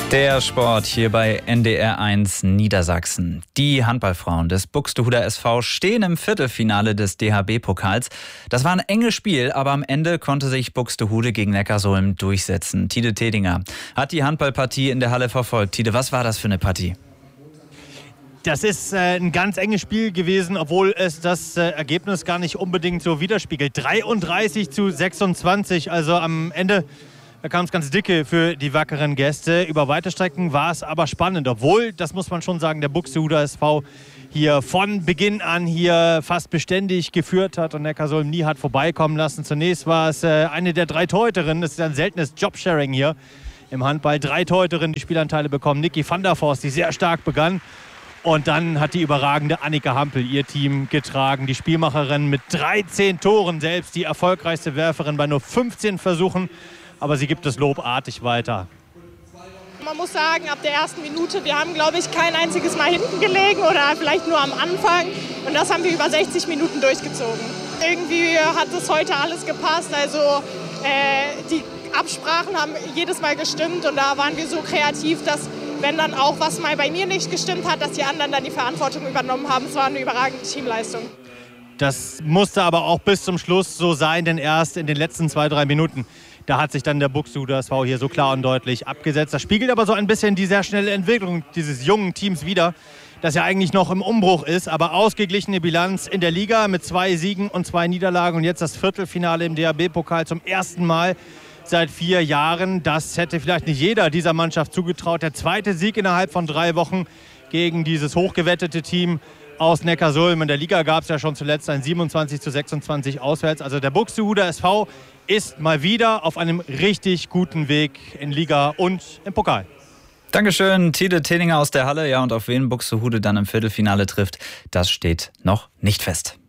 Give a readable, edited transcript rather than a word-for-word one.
Der Sport hier bei NDR1 Niedersachsen. Die Handballfrauen des Buxtehuder SV stehen im Viertelfinale des DHB-Pokals. Das war ein enges Spiel, aber am Ende konnte sich Buxtehude gegen Neckarsulm durchsetzen. Tide Tedinger hat die Handballpartie in der Halle verfolgt. Tide, was war das für eine Partie? Das ist ein ganz enges Spiel gewesen, obwohl es das Ergebnis gar nicht unbedingt so widerspiegelt. 33-26, also am Ende kam es ganz dicke für die wackeren Gäste. Über weite Strecken war es aber spannend, obwohl, das muss man schon sagen, der Buxtehuder SV hier von Beginn an hier fast beständig geführt hat und Neckarsulm nie hat vorbeikommen lassen. Zunächst war es eine der 3 Torhüterinnen, das ist ein seltenes Jobsharing hier im Handball. 3 Torhüterinnen, die Spielanteile bekommen. Niki van der Forst, die sehr stark begann. Und dann hat die überragende Annika Hampel ihr Team getragen. Die Spielmacherin mit 13 Toren, selbst die erfolgreichste Werferin bei nur 15 Versuchen. Aber sie gibt es lobartig weiter. Man muss sagen, ab der ersten Minute, wir haben, glaube ich, kein einziges Mal hinten gelegen oder vielleicht nur am Anfang. Und das haben wir über 60 Minuten durchgezogen. Irgendwie hat es heute alles gepasst. Also die Absprachen haben jedes Mal gestimmt. Und da waren wir so kreativ, dass, wenn dann auch was mal bei mir nicht gestimmt hat, dass die anderen dann die Verantwortung übernommen haben. Es war eine überragende Teamleistung. Das musste aber auch bis zum Schluss so sein, denn erst in den letzten 2-3 Minuten, da hat sich dann der Buxtehuder SV hier so klar und deutlich abgesetzt. Das spiegelt aber so ein bisschen die sehr schnelle Entwicklung dieses jungen Teams wider, das ja eigentlich noch im Umbruch ist, aber ausgeglichene Bilanz in der Liga mit 2 Siegen und 2 Niederlagen und jetzt das Viertelfinale im DHB-Pokal zum ersten Mal seit 4 Jahren. Das hätte vielleicht nicht jeder dieser Mannschaft zugetraut. Der 2. Sieg innerhalb von 3 Wochen gegen dieses hochgewettete Team aus Neckarsulm. In der Liga gab es ja schon zuletzt ein 27-26 auswärts. Also der Buxtehuder SV ist mal wieder auf einem richtig guten Weg in Liga und im Pokal. Dankeschön, Tide Tedinger aus der Halle. Ja, und auf wen Buxtehude dann im Viertelfinale trifft, das steht noch nicht fest.